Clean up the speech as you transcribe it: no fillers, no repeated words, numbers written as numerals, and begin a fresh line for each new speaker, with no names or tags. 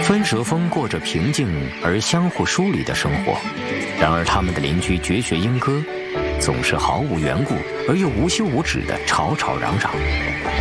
分蛇峰过着平静而相互疏离的生活，然而他们的邻居绝学莺歌总是毫无缘故而又无休无止地吵吵嚷嚷。